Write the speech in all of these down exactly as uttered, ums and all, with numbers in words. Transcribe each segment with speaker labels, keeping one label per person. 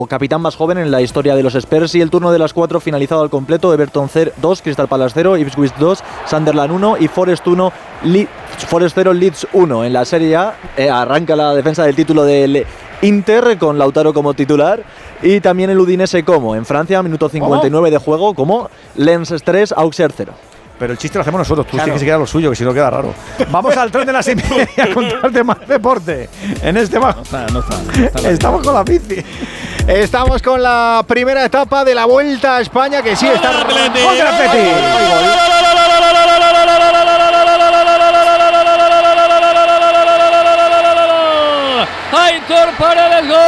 Speaker 1: capitán más joven en la historia de los Spurs, y el turno de las cuatro finalizado al completo. Everton dos, Crystal Palace cero, Ipswich dos, Sunderland uno y Forest uno, Le- Forest cero, Leeds uno. En la Serie A eh, arranca la defensa del título del Inter con Lautaro como titular, y también el Udinese como. En Francia, minuto cincuenta y nueve ¿Cómo? De juego, como Lens tres, Auxerre cero.
Speaker 2: Pero el chiste lo hacemos nosotros, tú
Speaker 1: Claro.
Speaker 2: tienes que quedar lo suyo, que si no queda raro. Vamos al tren de las seis y media a contarte más deporte. En este va-
Speaker 3: No está, no está, no está la
Speaker 2: Estamos con la bici.
Speaker 4: Estamos con la primera etapa de la Vuelta a España, que sí está...
Speaker 2: Atleti! ¡Gol del Atleti!
Speaker 5: Aitor Paredes, gol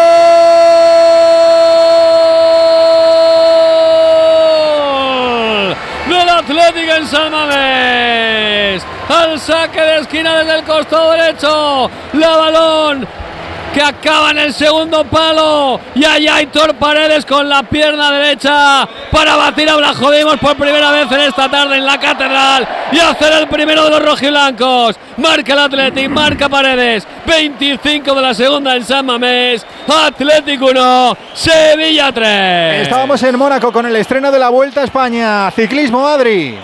Speaker 5: del Atlético en San Mamés. Al saque de esquina desde el costado derecho, la balón que acaba en el segundo palo, y hay Aitor Paredes con la pierna derecha para batir a Blajodimos por primera vez en esta tarde en la Catedral y hacer el primero de los rojiblancos. Marca el Athletic, marca Paredes, veinticinco de la segunda en San Mamés. Atlético uno, Sevilla tres.
Speaker 4: Estábamos en Mónaco con el estreno de la Vuelta a España. Ciclismo, Adri.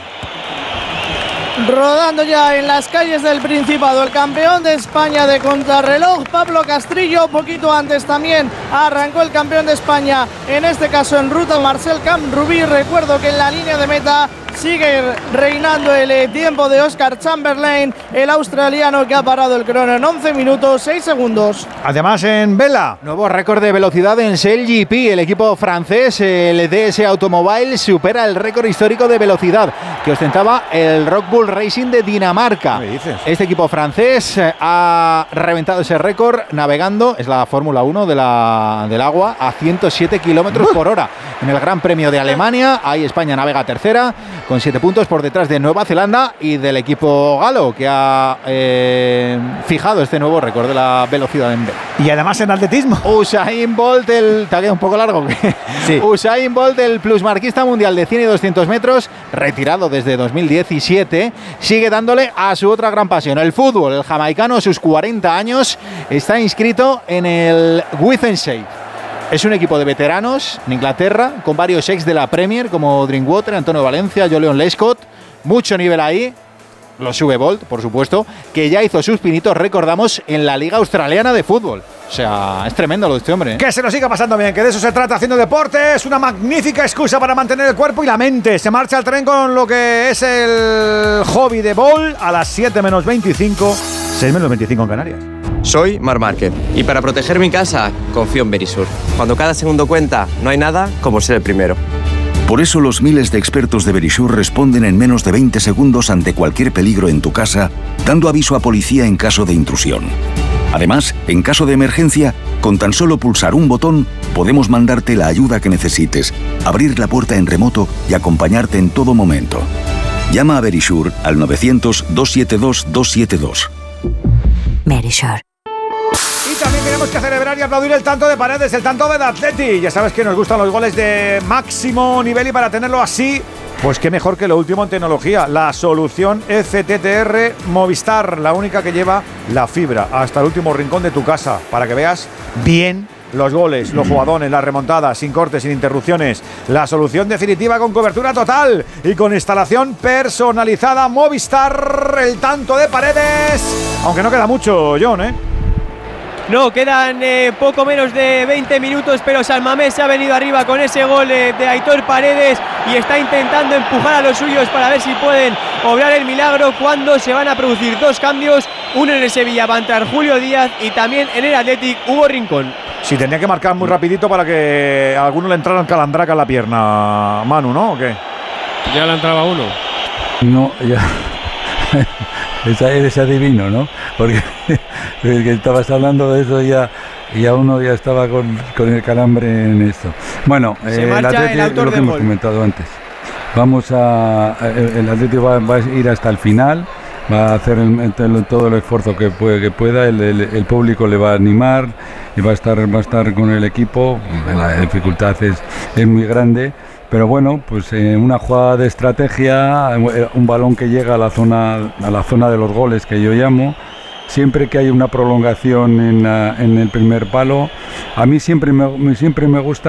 Speaker 6: Rodando ya en las calles del Principado, el campeón de España de contrarreloj, Pablo Castrillo. Poquito antes también arrancó el campeón de España, en este caso en ruta, Marcel Camp-Rubí. Recuerdo que en la línea de meta sigue reinando el eh, tiempo de Oscar Chamberlain, el australiano, que ha parado el crono en once minutos seis segundos.
Speaker 2: Además, en vela,
Speaker 4: nuevo récord de velocidad en Shell G P. El equipo francés, el D S Automobile, supera el récord histórico de velocidad que ostentaba el Red Bull Racing de Dinamarca.
Speaker 2: ¿Qué dices?
Speaker 4: Este equipo francés eh, ha reventado ese récord navegando, es la Fórmula uno de la, del agua, a ciento siete kilómetros por hora. En el Gran Premio de Alemania, ahí España navega tercera, con siete puntos por detrás de Nueva Zelanda y del equipo galo, que ha eh, fijado este nuevo récord de la velocidad en vela.
Speaker 2: y además en atletismo.
Speaker 4: Usain Bolt, el... ¿te ha quedado un poco largo?
Speaker 2: Sí.
Speaker 4: Usain Bolt, el plusmarquista mundial de cien y doscientos metros, retirado desde dos mil diecisiete, sigue dándole a su otra gran pasión, el fútbol. El jamaicano, a sus cuarenta años, está inscrito en el Withenshape. Es un equipo de veteranos en Inglaterra, con varios ex de la Premier, como Drinkwater, Antonio Valencia, Jolion Lescott. Mucho nivel ahí. Lo sube Bolt, por supuesto, que ya hizo sus pinitos, recordamos, en la Liga Australiana de Fútbol. O sea, es tremendo lo de este hombre, ¿eh?
Speaker 2: Que se lo siga pasando bien, que de eso se trata haciendo deporte. Es una magnífica excusa para mantener el cuerpo y la mente. Se marcha el tren con lo que es el hobby de Bol a las siete menos veinticinco, seis menos veinticinco en Canarias.
Speaker 7: Soy Mar Márquez y para proteger mi casa confío en Verisur. Cuando cada segundo cuenta, no hay nada como ser el primero.
Speaker 8: Por eso los miles de expertos de Verisur responden en menos de veinte segundos ante cualquier peligro en tu casa, dando aviso a policía en caso de intrusión. Además, en caso de emergencia, con tan solo pulsar un botón, podemos mandarte la ayuda que necesites, abrir la puerta en remoto y acompañarte en todo momento. Llama a Verisur al novecientos, doscientos setenta y dos, doscientos setenta y dos.
Speaker 9: Verisur.
Speaker 2: Y también tenemos que celebrar y aplaudir el tanto de Paredes, el tanto del Atleti. Ya sabes que nos gustan los goles de máximo nivel y para tenerlo así, pues qué mejor que lo último en tecnología. La solución F T T R Movistar, la única que lleva la fibra hasta el último rincón de tu casa para que veas bien los goles, los jugadones, las remontadas, sin cortes, sin interrupciones. La solución definitiva con cobertura total y con instalación personalizada. Movistar, el tanto de Paredes. Aunque no queda mucho, John, ¿eh?
Speaker 10: No, quedan eh, poco menos de veinte minutos, pero San Mamés se ha venido arriba con ese gol eh, de Aitor Paredes y está intentando empujar a los suyos para ver si pueden obrar el milagro cuando se van a producir dos cambios, uno en el Sevilla va a entrar Julio Díaz y también en el Athletic Hugo Rincón.
Speaker 2: Sí, tendría que marcar muy rapidito para que a alguno le entrara el calandraca en la pierna, Manu, ¿no? ¿O qué?
Speaker 5: Ya le entraba uno.
Speaker 3: No, ya. Esa eres adivino, ¿no? Porque que estabas hablando de eso ya, ya uno ya estaba con, con el calambre en esto. Bueno,
Speaker 10: Se
Speaker 3: eh, el
Speaker 10: marcha
Speaker 3: Atleti,
Speaker 10: el autor
Speaker 3: lo que
Speaker 10: del
Speaker 3: hemos
Speaker 10: gol.
Speaker 3: comentado antes. Vamos a, el, el Atlético va, va a ir hasta el final, va a hacer el, el, todo el esfuerzo que, puede, que pueda, el, el, el público le va a animar y va a estar, va a estar con el equipo. La dificultad es, es muy grande. Pero bueno, pues eh, una jugada de estrategia, un balón que llega a la zona a la zona de los goles que yo llamo, siempre que hay una prolongación en, la, en el primer palo, a mí siempre me, siempre me gusta